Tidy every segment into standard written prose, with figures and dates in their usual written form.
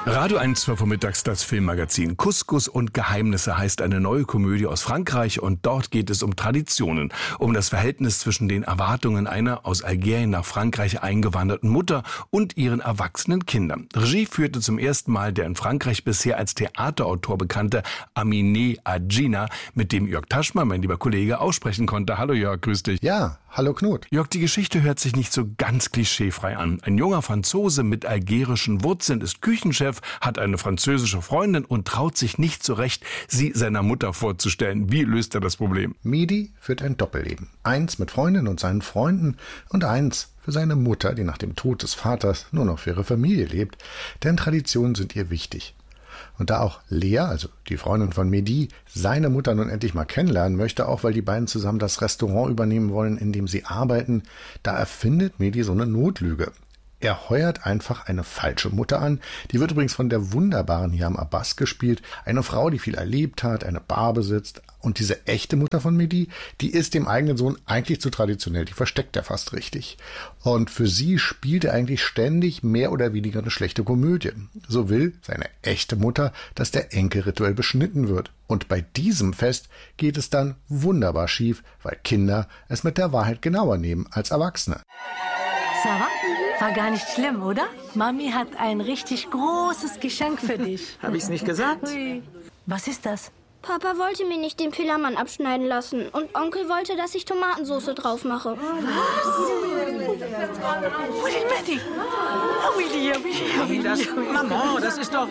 Radio 1 vormittags das Filmmagazin. Couscous und Geheimnisse heißt eine neue Komödie aus Frankreich und dort geht es um Traditionen, um das Verhältnis zwischen den Erwartungen einer aus Algerien nach Frankreich eingewanderten Mutter und ihren erwachsenen Kindern. Regie führte zum ersten Mal der in Frankreich bisher als Theaterautor bekannte Aminé Adjina, mit dem Jörg Taschma, mein lieber Kollege, aussprechen konnte. Hallo Jörg, grüß dich. Ja, hallo Knut. Jörg, die Geschichte hört sich nicht so ganz klischeefrei an. Ein junger Franzose mit algerischen Wurzeln ist Küchenchef, hat eine französische Freundin und traut sich nicht so recht, sie seiner Mutter vorzustellen. Wie löst er das Problem? Mehdi führt ein Doppelleben. Eins mit Freundin und seinen Freunden und eins für seine Mutter, die nach dem Tod des Vaters nur noch für ihre Familie lebt. Denn Traditionen sind ihr wichtig. Und da auch Lea, also die Freundin von Mehdi, seine Mutter nun endlich mal kennenlernen möchte, auch weil die beiden zusammen das Restaurant übernehmen wollen, in dem sie arbeiten, da erfindet Mehdi so eine Notlüge. Er heuert einfach eine falsche Mutter an. Die wird übrigens von der wunderbaren Hiam Abbas gespielt. Eine Frau, die viel erlebt hat, eine Bar besitzt. Und diese echte Mutter von Mehdi, die ist dem eigenen Sohn eigentlich zu traditionell. Die versteckt er fast richtig. Und für sie spielt er eigentlich ständig mehr oder weniger eine schlechte Komödie. So will seine echte Mutter, dass der Enkel rituell beschnitten wird. Und bei diesem Fest geht es dann wunderbar schief, weil Kinder es mit der Wahrheit genauer nehmen als Erwachsene. Ça va? War gar nicht schlimm, oder? Mami hat ein richtig großes Geschenk für dich. Hab ich's nicht gesagt? Ui. Was ist das? Papa wollte mir nicht den Pillermann abschneiden lassen und Onkel wollte, dass ich Tomatensauce drauf mache. Willy, Matti. Willy. Maman, das ist doch...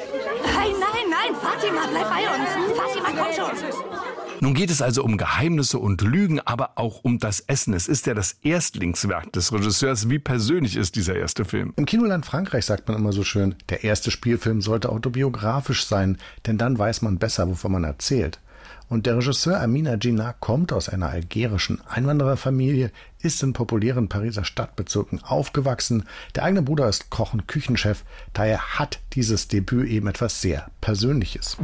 Nein, Fatima, bleib bei uns. Fatima, komm schon. Nun geht es also um Geheimnisse und Lügen, aber auch um das Essen. Es ist ja das Erstlingswerk des Regisseurs. Wie persönlich ist dieser erste Film? Im Kinoland Frankreich sagt man immer so schön, der erste Spielfilm sollte autobiografisch sein, denn dann weiß man besser, wovon man erzählt. Und der Regisseur Aminé Adjina kommt aus einer algerischen Einwandererfamilie, ist in populären Pariser Stadtbezirken aufgewachsen. Der eigene Bruder ist Koch und Küchenchef. Daher hat dieses Debüt eben etwas sehr Persönliches.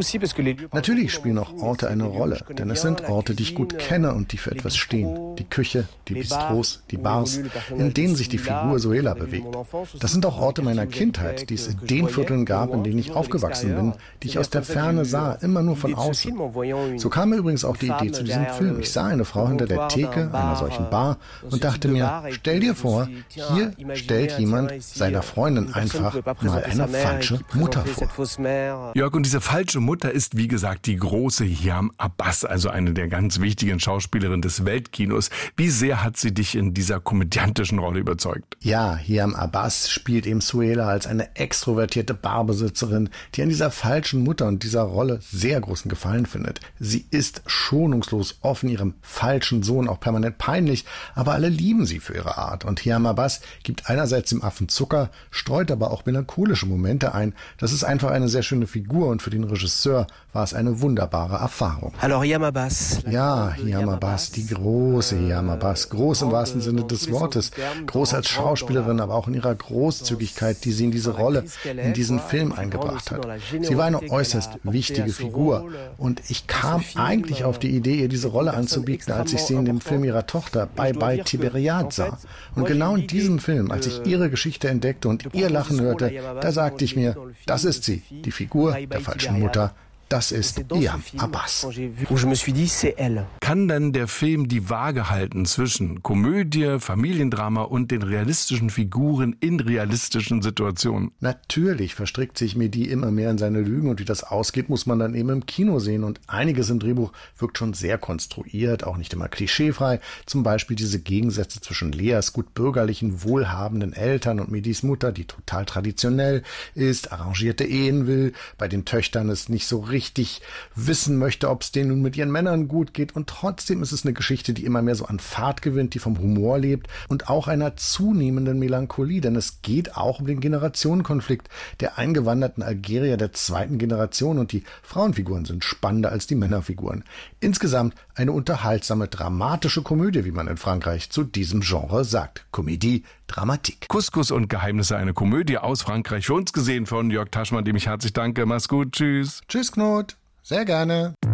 Natürlich spielen auch Orte eine Rolle, denn es sind Orte, die ich gut kenne und die für etwas stehen. Die Küche, die Bistros, die Bars, in denen sich die Figur Souheila bewegt. Das sind auch Orte meiner Kindheit, die es in den Vierteln gab, in denen ich aufgewachsen bin, die ich aus der Ferne sah, immer nur von außen. So kam mir übrigens auch die Idee zu diesem Film. Ich sah eine Frau hinter der Theke einer solchen Bar und dachte mir, stell dir vor, hier stellt jemand seiner Freundin einfach mal eine falsche Mutter vor. Jörg, und diese falsche Mutter ist, wie gesagt, die große Hiam Abbas, also eine der ganz wichtigen Schauspielerinnen des Weltkinos. Wie sehr hat sie dich in dieser komödiantischen Rolle überzeugt? Ja, Hiam Abbas spielt eben Souheila als eine extrovertierte Barbesitzerin, die an dieser falschen Mutter und dieser Rolle sehr großen Gefallen findet. Sie ist schonungslos offen ihrem falschen Sohn auch permanent peinlich, aber alle lieben sie für ihre Art. Und Hiam Abbas gibt einerseits dem Affen Zucker, streut aber auch melancholische Momente ein. Das ist einfach eine sehr schöne Figur und für den Regisseur war es eine wunderbare Erfahrung. Alors Hiam Abbas. Ja, Hiam Abbas, die große Hiam Abbas. Groß im wahrsten Sinne des Wortes. Groß als Schauspielerin, aber auch in ihrer Großzügigkeit, die sie in diese Rolle, in diesen Film eingebracht hat. Sie war eine äußerst wichtige Figur und ich kam eigentlich auf die Idee, ihr diese Rolle anzubieten, als ich sie in dem Film ihrer Tochter Bye Bye Tiberiade sah. Und genau in diesem Film, als ich ihre Geschichte entdeckte und ihr Lachen hörte, da sagte ich mir, das ist sie, die Figur der falschen Mutter. Das ist Hiam Abbas. Kann dann der Film die Waage halten zwischen Komödie, Familiendrama und den realistischen Figuren in realistischen Situationen? Natürlich verstrickt sich Mehdi immer mehr in seine Lügen und wie das ausgeht, muss man dann eben im Kino sehen. Und einiges im Drehbuch wirkt schon sehr konstruiert, auch nicht immer klischeefrei. Zum Beispiel diese Gegensätze zwischen Leas gut bürgerlichen, wohlhabenden Eltern und Mehdis Mutter, die total traditionell ist, arrangierte Ehen will, bei den Töchtern es nicht so richtig wissen möchte, ob es denen nun mit ihren Männern gut geht. Und trotzdem ist es eine Geschichte, die immer mehr so an Fahrt gewinnt, die vom Humor lebt und auch einer zunehmenden Melancholie. Denn es geht auch um den Generationenkonflikt der eingewanderten Algerier der zweiten Generation. Und die Frauenfiguren sind spannender als die Männerfiguren. Insgesamt eine unterhaltsame, dramatische Komödie, wie man in Frankreich zu diesem Genre sagt. Comédie dramatique. Couscous und Geheimnisse, eine Komödie aus Frankreich. Für uns gesehen von Jörg Taschma, dem ich herzlich danke. Mach's gut. Tschüss. Tschüss, Knut. Sehr gerne.